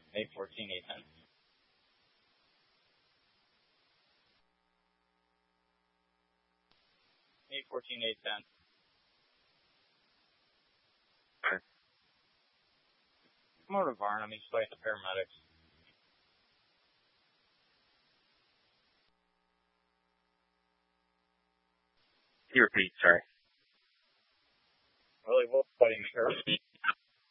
814, 810. 814, 810. Come over to Varnum, explain the paramedics. Can you repeat, sorry? Really, what buddy me?